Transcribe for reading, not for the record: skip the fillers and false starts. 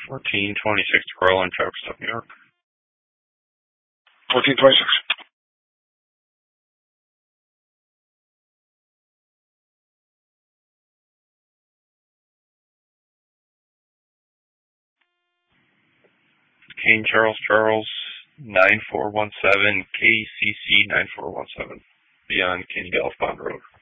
1426 Coraline, Traverse, New York. 1426. Kane Charles 9417 KCC 9417 beyond King Golf Bond Road.